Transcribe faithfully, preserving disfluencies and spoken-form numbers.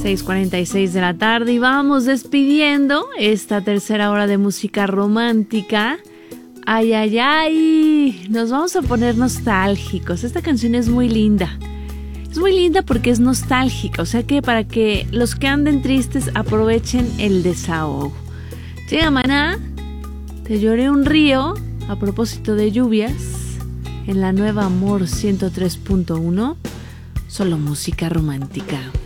seis cuarenta y seis de la tarde y vamos despidiendo esta tercera hora de música romántica. Ay, ay, ay, nos vamos a poner nostálgicos. Esta canción es muy linda. Es muy linda porque es nostálgica, o sea que para que los que anden tristes aprovechen el desahogo. Llega Maná, Te lloré un río, a propósito de lluvias, en la nueva Amor ciento tres punto uno, solo música romántica.